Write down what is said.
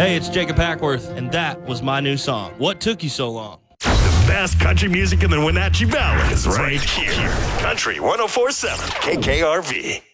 Hey, it's Jacob Hackworth, and that was my new song, What Took You So Long? The best country music in the Wenatchee Valley is right here. Country 104.7 KKRV.